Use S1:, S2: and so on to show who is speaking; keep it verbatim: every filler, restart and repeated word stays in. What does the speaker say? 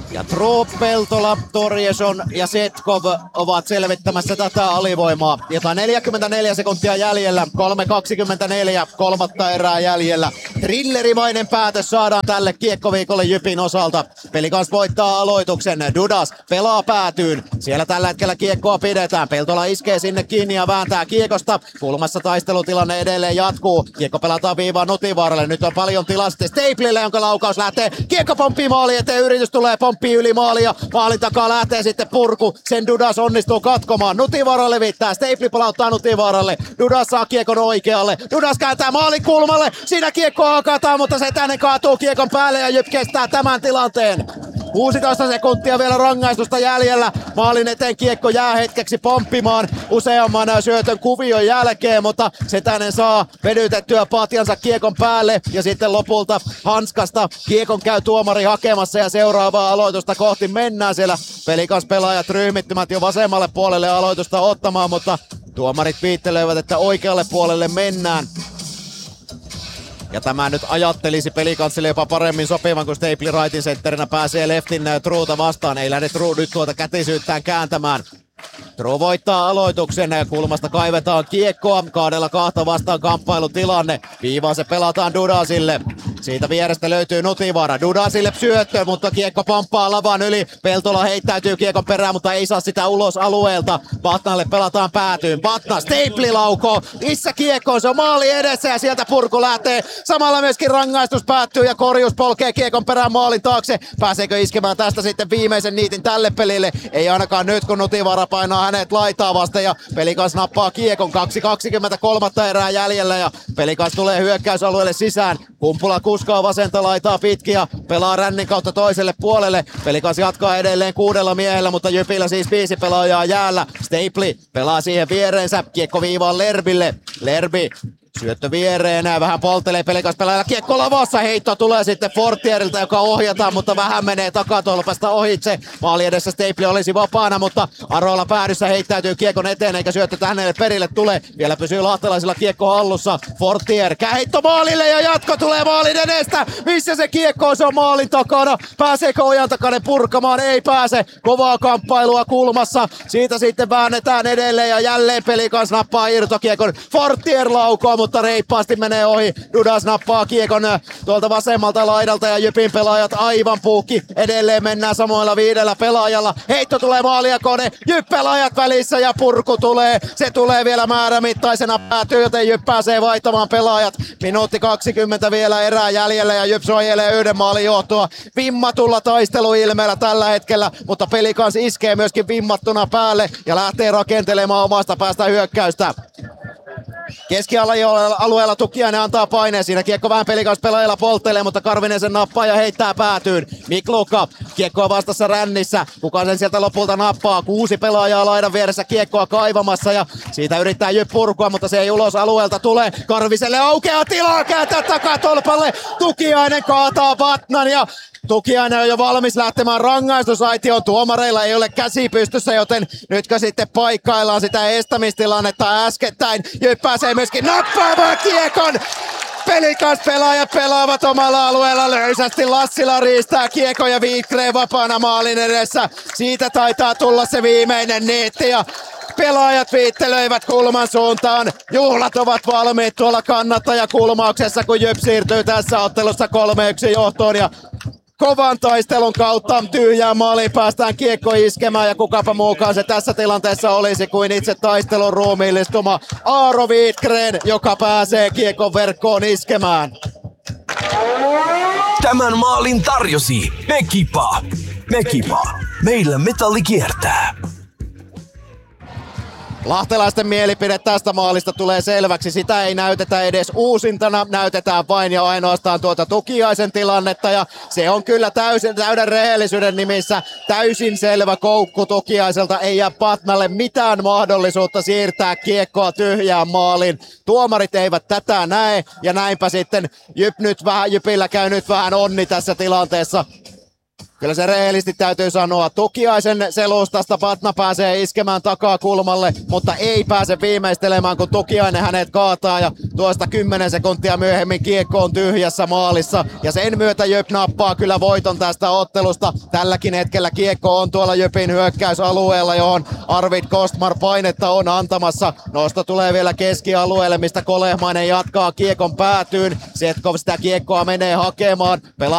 S1: Ja True, Peltola, Torjeson ja Setkov ovat selvittämässä tätä alivoimaa. Jota neljäkymmentäneljä sekuntia jäljellä, kolme kaksikymmentäneljä, kolmatta erää jäljellä. Thrillerimainen päätös saadaan tälle kiekkoviikolle Jypin osalta. Pelikans voittaa aloituksen, Dudas pelaa päätyyn. Siellä tällä hetkellä kiekkoa pidetään. Peltola iskee sinne kiinni ja vääntää kiekosta. Kulmassa taistelutilanne edelleen jatkuu. Kiekko pelataan viivaan Nutivaaralle. Nyt on paljon tilaa sitten Staplelle, jonka laukaus lähtee. Kiekko pomppii maali eteen, yritys tulee pomppii yli maalia. Maalin takaa lähtee sitten purku. Sen Dudas onnistuu katkomaan. Nutivaara levittää. Staple palauttaa Nutivaaralle. Dudas saa kiekon oikealle. Dudas kääntää maalin kulmalle. Siinä kiekko hakataan, mutta Setänen kaatuu kiekon päälle ja Jyp kestää tämän tilanteen. kuusitoista sekuntia vielä rangaistusta jäljellä. Maalin eteen kiekko jää hetkeksi pomppimaan useamman syötön kuvion jälkeen, mutta Setänen saa vedytettyä patjansa kiekon päälle ja sitten lopulta hanskasta kiekon käy tuomari hakemassa ja seuraavaa aloitusta kohti mennään. Siellä Pelikans pelaajat ryhmittymät jo vasemmalle puolelle aloitusta ottamaan, mutta tuomarit viittelevät, että oikealle puolelle mennään. Ja tämä nyt ajattelisi Pelikansille jopa paremmin sopivan, kun Staple rightin sentterinä pääsee leftin Truuta vastaan. Ei lähde True nyt tuota kätisyyttään kääntämään. True voittaa aloituksen, kulmasta kaivetaan kiekkoa, kahdella kahta vastaan kamppailutilanne. Viivaan se pelataan Dudasille. Siitä vierestä löytyy Nutivaara. Dudasille syöttö, mutta kiekko pomppaa lavan yli. Peltola heittäytyy kiekon perään, mutta ei saa sitä ulos alueelta. Batnalle pelataan päätyyn. Batna, Staple laukoo. Missä kiekko? Se on maali edessä ja sieltä purku lähtee. Samalla myöskin rangaistus päättyy ja Korjus polkee kiekon perään maalin taakse. Pääseekö iskemään tästä sitten viimeisen niitin tälle pelille? Ei ainakaan nyt, kun Nutivaara painaa hänet laitaa vasten ja Pelikans nappaa kiekon. kaksi kaksikymmentäkolme erää jäljellä ja Pelikans tulee hyökkäysalueelle sisään. Kumpula kuskaa vasenta laitaa pitkin ja pelaa rännin kautta toiselle puolelle. Pelikans jatkaa edelleen kuudella miehellä, mutta Jypillä siis viisi pelaajaa jäällä. Staple pelaa siihen viereensä. Kiekko viivaan Lerbille. Lerbi syöttö viereen, vähän poltelee Pelikans pelaajalla. Kiekko lavassa, heitto tulee sitten Fortierilta, joka ohjataan, mutta vähän menee takatolpasta ohitse. Maali edessä Staple olisi vapaana, mutta Arola päädyssä heittäytyy kiekon eteen, eikä syöttö hänelle perille tule. Vielä pysyy lahtelaisilla kiekko hallussa. Fortier, käheitto maalille ja jatko tulee maalin edestä. Missä se kiekko on? Se on maalin takana. Pääseekö Ojantakainen purkamaan? Ei pääse. Kovaa kamppailua kulmassa. Siitä sitten väännetään edelleen ja jälleen Pelikans nappaa irtokiekon. Fortier laukoo, mutta reippaasti menee ohi. Dudas nappaa kiekon tuolta vasemmalta laidalta ja Jypin pelaajat aivan puukki. Edelleen mennään samoilla viidellä pelaajalla. Heitto tulee maalia kone. Jyp pelaajat välissä ja purku tulee. Se tulee vielä määrämittaisena päätyy, joten Jyp pääsee vaihtamaan pelaajat. Minuutti kaksikymmentä vielä erää jäljellä ja Jyp soijelee yhden maalin johtoa vimmatulla taisteluilmeellä tällä hetkellä, mutta Pelikans iskee myöskin vimmattuna päälle ja lähtee rakentelemaan omasta päästä hyökkäystä. Keskialueella Tukiainen antaa paineen, siinä kiekko vähän Pelikans pelaajalla polttelee, mutta Karvinen sen nappaa ja heittää päätyyn. Mikluka, kiekkoa vastassa rännissä, kuka sen sieltä lopulta nappaa, kuusi pelaajaa laidan vieressä kiekkoa kaivamassa ja siitä yrittää Jyp purkua, mutta se ei ulos alueelta tule. Karviselle aukeaa tilaa, kääntää takatolpalle, Tukiainen kaataa Batnan ja Tukiainen on jo valmis lähtemään rangaistusaitioon. Tuomareilla ei ole käsi pystyssä, joten nytkö sitten paikkaillaan sitä estämistilannetta äskettäin. Jyp pääsee myöskin nappaamaan kiekon. Pelikans pelaajat pelaavat omalla alueella löysästi. Lassila riistää kiekon ja Wikgren vapaana maalin edessä. Siitä taitaa tulla se viimeinen niitti ja pelaajat viittelöivät kulman suuntaan. Juhlat ovat valmiit tuolla kannattajakulmauksessa, kun Jyp siirtyy tässä ottelussa kolme yksi johtoon ja kovan taistelun kautta tyhjään maaliin päästään kiekko iskemään ja kukapa muukaan se tässä tilanteessa olisi kuin itse taistelun ruumiillistuma Aaro Wikgren, joka pääsee kiekon verkkoon iskemään.
S2: Tämän maalin tarjosi Mekipa. Mekipa. Meillä metalli kiertää.
S1: Lahtelaisten mielipide tästä maalista tulee selväksi. Sitä ei näytetä edes uusintana, näytetään vain ja ainoastaan tuota Tukiaisen tilannetta. Ja se on kyllä täysin, täyden rehellisyyden nimissä täysin selvä koukku Tukiaiselta. Ei jää Batnalle mitään mahdollisuutta siirtää kiekkoa tyhjään maaliin. Tuomarit eivät tätä näe ja näinpä sitten Jyp nyt vähän, Jypillä käy nyt vähän onni tässä tilanteessa. Kyllä se rehellisesti täytyy sanoa. Tukiaisen selustasta Patna pääsee iskemään takaa kulmalle, mutta ei pääse viimeistelemään, kun Tukiainen hänet kaataa. Ja tuosta kymmenen sekuntia myöhemmin kiekko on tyhjässä maalissa. Ja sen myötä Jöp nappaa kyllä voiton tästä ottelusta. Tälläkin hetkellä kiekko on tuolla Jöpin hyökkäysalueella, johon Arvid Kostmar painetta on antamassa. Nosto tulee vielä keskialueelle, mistä Kolehmainen jatkaa kiekon päätyyn. Setkov sitä kiekkoa menee hakemaan. Pelaa